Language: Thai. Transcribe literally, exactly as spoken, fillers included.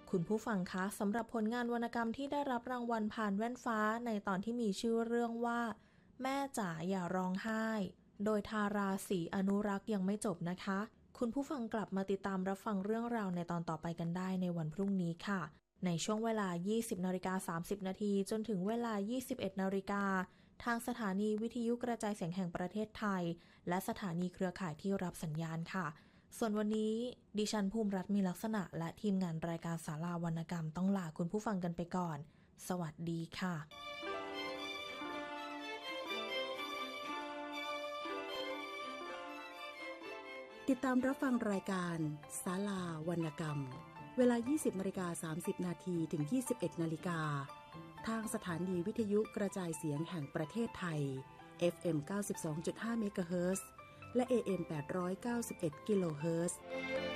คุณผู้ฟังคะสำหรับผลงานวรรณกรรมที่ได้รับรางวัลผ่านแว่นฟ้าในตอนที่มีชื่อเรื่องว่าแม่จ๋าอย่าร้องไห้โดยทาราศรีอนุรักษ์ยังไม่จบนะคะคุณผู้ฟังกลับมาติดตามรับฟังเรื่องราวในตอนต่อไปกันได้ในวันพรุ่งนี้ค่ะในช่วงเวลา ยี่สิบนาฬิกาสามสิบนาทีจนถึงเวลา ยี่สิบเอ็ดนาฬิกาทางสถานีวิทยุกระจายเสียงแห่งประเทศไทยและสถานีเครือข่ายที่รับสัญญาณค่ะส่วนวันนี้ดิฉันภูมิรัตน์มีลักษณะและทีมงานรายการศาลาวรรณกรรมต้องลาคุณผู้ฟังกันไปก่อนสวัสดีค่ะติดตามรับฟังรายการศาลาวรรณกรรมเวลา ยี่สิบนาฬิกาสามสิบนาทีถึง ยี่สิบเอ็ดนาฬิกาทางสถานีวิทยุกระจายเสียงแห่งประเทศไทย เอฟ เอ็ม เก้าสิบสองจุดห้า เมกะเฮิรตซ์และ เอ เอ็ม แปดร้อยเก้าสิบเอ็ด กิโลเฮิรตซ์